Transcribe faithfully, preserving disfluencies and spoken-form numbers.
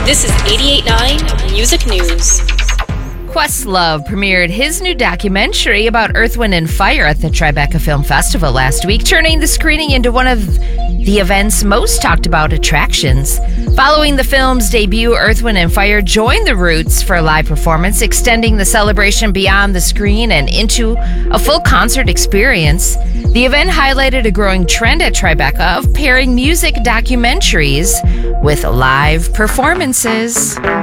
This is eighty-eight point nine Music News. Questlove premiered his new documentary about Earth, Wind and Fire at the Tribeca Film Festival last week, turning the screening into one of the event's most talked about attractions. Following the film's debut, Earth, Wind and Fire joined the Roots for a live performance, extending the celebration beyond the screen and into a full concert experience. The event highlighted a growing trend at Tribeca of pairing music documentaries with live performances.